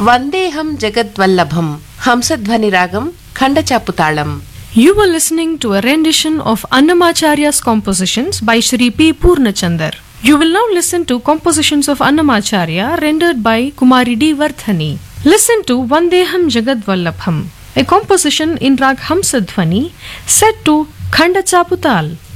Vandeham Jagadvallabham Hamsadhvani Ragam Khandachaputalam. You were listening to a rendition of Annamacharya's compositions by Shri P. Purnachandar. You will now listen to compositions of Annamacharya rendered by Kumari D. Vardhani. Listen to Vandeham Jagadvallabham, a composition in Rag Hamsadhvani set to Khandachaputal.